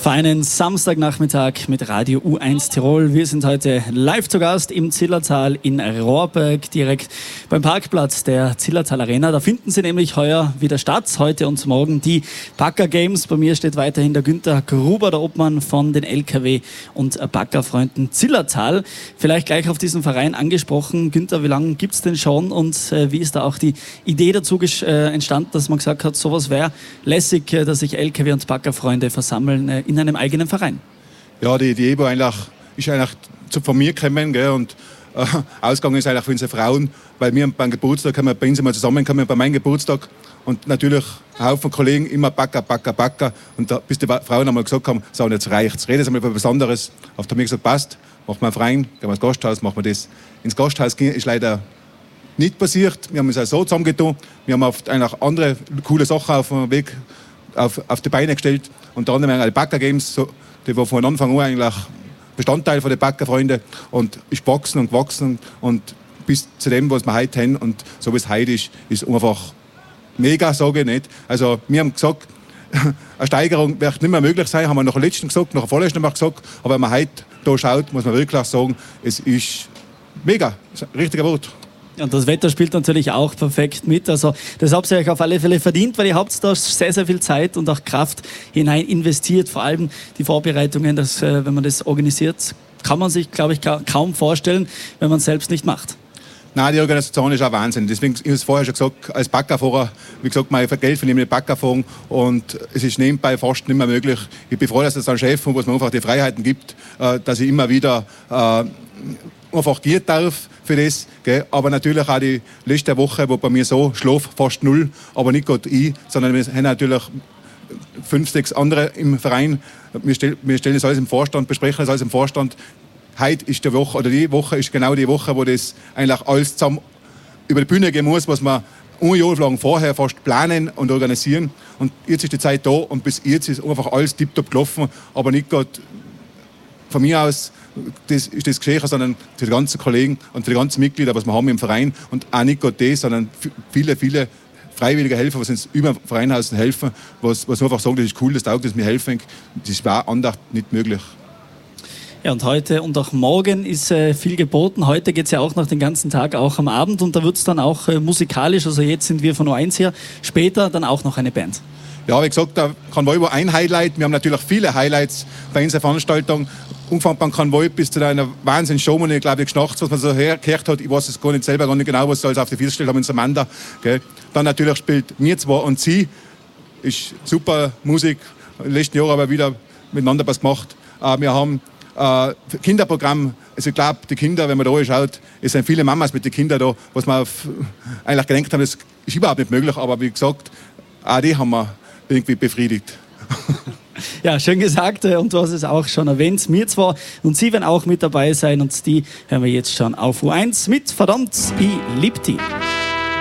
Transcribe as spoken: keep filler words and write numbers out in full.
Feinen Samstagnachmittag mit Radio U eins Tirol. Wir sind heute live zu Gast im Zillertal in Rohrberg, direkt beim Parkplatz der Zillertal Arena. Da finden sie nämlich heuer wieder statt, heute und morgen die Bagger Games. Bei mir steht weiterhin der Günther Gruber, der Obmann von den L K W- und Baggerfreunden Zillertal. Vielleicht gleich auf diesen Verein angesprochen. Günther, wie lange gibt es denn schon und äh, wie ist da auch die Idee dazu äh, entstanden, dass man gesagt hat, sowas wäre lässig, äh, dass sich L K W- und Baggerfreunde versammeln äh, in einem eigenen Verein? Ja, die Idee war eigentlich, ist eigentlich von mir gekommen, gell, und äh, ausgegangen ist eigentlich für unsere Frauen, weil wir beim Geburtstag haben wir bei uns immer zusammengekommen, bei meinem Geburtstag, und natürlich ein Haufen Kollegen immer Bagger, Bagger, Bagger, und da, bis die Frauen einmal gesagt haben, so, jetzt reicht's, reden Sie mal über was anderes. Auf der mir gesagt, passt, machen wir einen Verein, gehen wir ins Gasthaus, machen wir das. Ins Gasthaus ist leider nicht passiert, wir haben uns auch so zusammengetan, wir haben oft eigentlich andere coole Sachen auf dem Weg auf, auf die Beine gestellt, unter anderem die Bagger Games, so, die war von Anfang an eigentlich Bestandteil von den Baggerfreunden und ist gewachsen und gewachsen und bis zu dem, was wir heute haben und so wie es heute ist, ist einfach mega, sage ich nicht. Also wir haben gesagt, eine Steigerung wird nicht mehr möglich sein, haben wir nach dem letzten gesagt, nach dem vorletzten Mal gesagt, aber wenn man heute da schaut, muss man wirklich sagen, es ist mega, das ist ein richtiger Wort. Und das Wetter spielt natürlich auch perfekt mit. Also das habt ihr euch auf alle Fälle verdient, weil ihr habt da sehr, sehr viel Zeit und auch Kraft hinein investiert. Vor allem die Vorbereitungen, dass, äh, wenn man das organisiert, kann man sich, glaube ich, kaum vorstellen, wenn man es selbst nicht macht. Nein, die Organisation ist auch Wahnsinn. Deswegen, ich habe es vorher schon gesagt, als Baggerfahrer, wie gesagt, mein Geld verdiene mit Baggerfahren und es ist nebenbei fast nicht mehr möglich. Ich bin froh, dass es einen Chef und was mir einfach die Freiheiten gibt, äh, dass ich immer wieder äh, einfach gehen darf für das, gell? Aber natürlich auch die letzte Woche, wo bei mir so Schlaf fast null, aber nicht Gott ich, sondern wir haben natürlich fünf, sechs andere im Verein. Wir, stell, wir stellen das alles im Vorstand, besprechen das alles im Vorstand. Heute ist die Woche, oder die Woche ist genau die Woche, wo das eigentlich alles zusammen über die Bühne gehen muss, was wir ein Jahr lang vorher fast planen und organisieren. Und jetzt ist die Zeit da und bis jetzt ist einfach alles tiptop gelaufen, aber nicht Gott von mir aus das ist das geschehen, sondern für die ganzen Kollegen und für die ganzen Mitglieder, was wir haben im Verein und auch nicht Gott das, sondern viele, viele freiwillige Helfer, was uns über dem Vereinhaus helfen, was, was einfach sagen, das ist cool, das taugt, dass wir helfen. Das war anders nicht möglich. Ja, und heute und auch morgen ist äh, viel geboten. Heute geht es ja auch noch den ganzen Tag, auch am Abend, und da wird es dann auch äh, musikalisch, also jetzt sind wir von U eins hier, später dann auch noch eine Band. Ja, wie gesagt, da Konvoi war ein Highlight. Wir haben natürlich viele Highlights bei unserer Veranstaltung. Angefangen beim Konvoi bis zu einer Wahnsinns-Show, und ich glaube, geschnarcht, was man so gehört hat. Ich weiß es gar nicht selber gar nicht genau, was sie alles auf die Füße gestellt haben in Samanda. Gell. Dann natürlich spielt mir zwar und sie. Ist super Musik. Im letzten Jahr haben wir wieder miteinander was gemacht. Wir haben ein Kinderprogramm. Also ich glaube, die Kinder, wenn man da schaut, es sind viele Mamas mit den Kindern da, was wir auf, eigentlich gedacht haben, das ist überhaupt nicht möglich. Aber wie gesagt, auch die haben wir irgendwie befriedigt. Ja, schön gesagt, und du hast es auch schon erwähnt. Mir zwar und Sie werden auch mit dabei sein, und die hören wir jetzt schon auf U eins mit Verdammt, ich lieb die.